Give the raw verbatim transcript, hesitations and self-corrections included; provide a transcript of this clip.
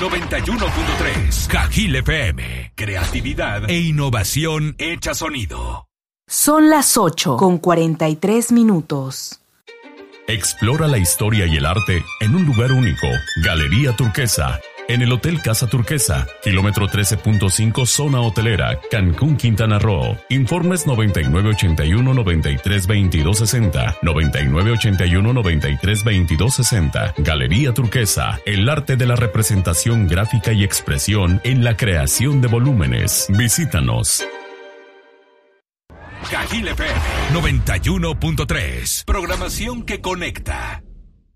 noventa y uno punto tres. Cajil F M. Creatividad e innovación hecha sonido. Son las ocho con cuarenta y tres minutos. Explora la historia y el arte en un lugar único. Galería Turquesa. En el Hotel Casa Turquesa, kilómetro trece punto cinco, zona hotelera, Cancún, Quintana Roo. Informes noventa y nueve ochenta y uno noventa y tres veintidós sesenta, noventa y nueve ochenta y uno noventa y tres veintidós sesenta. Galería Turquesa, el arte de la representación gráfica y expresión en la creación de volúmenes. Visítanos. Cajil F M noventa y uno punto tres. Programación que conecta.